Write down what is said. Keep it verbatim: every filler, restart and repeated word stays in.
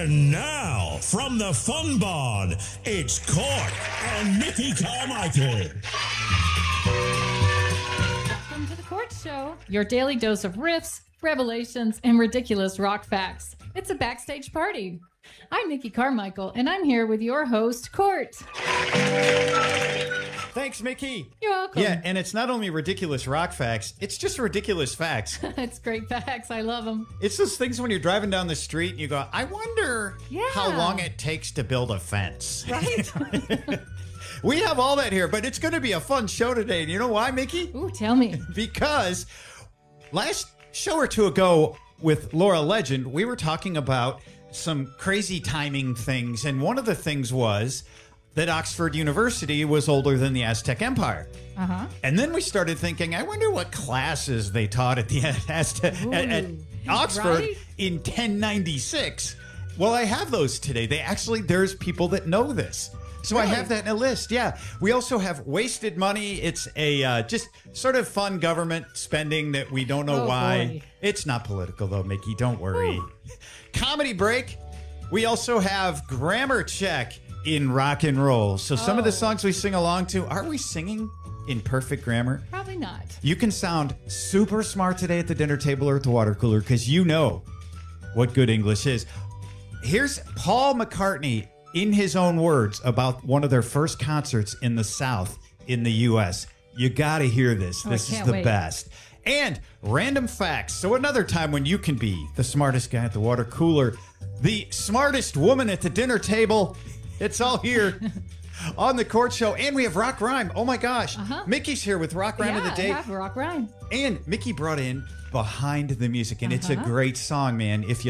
And now, from the Fun Barn, it's Court and Mickey Carmichael. Welcome to the Court Show, your daily dose of riffs, revelations, and ridiculous rock facts. It's a backstage party. I'm Mickey Carmichael, and I'm here with your host, Court. Thanks, Mickey. You're welcome. Yeah, and it's not only ridiculous rock facts, it's just ridiculous facts. It's great facts. I love them. It's those things when you're driving down the street and you go, I wonder Yeah. how long it takes to build a fence. Right? We have all that here, but it's going to be a fun show today. And you know why, Mickey? Ooh, tell me. Because last show or two ago with Laura Legend, we were talking about some crazy timing things. And one of the things was that Oxford University was older than the Aztec Empire. Uh-huh. And then we started thinking, I wonder what classes they taught at the Aztec at, at Oxford Right? in ten ninety-six. Well, I have those today. They actually, there's people that know this. So I Really? have that in a list. Yeah. We also have wasted money. It's a uh, just sort of fun government spending that we don't know Oh, why. boy. It's not political, though, Mickey. Don't worry. Whew. Comedy break. We also have grammar check in rock and roll. So some of the Oh. songs we sing along to, are we singing in perfect grammar? Probably not. You can sound super smart today at the dinner table or at the water cooler because you know what good English is. Here's Paul McCartney in his own words about one of their first concerts in the South in the U S. You got to hear this. Oh, I This is can't the wait. best. And random facts. So another time when you can be the smartest guy at the water cooler, the smartest woman at the dinner table. It's all here on the Court Show. And we have Rock Rhyme. Oh my gosh. Uh-huh. Mickey's here with Rock Rhyme yeah, of the Day. I have rock rhyme. And Mickey brought in Behind the Music, and it's a Uh-huh. great song, man. If you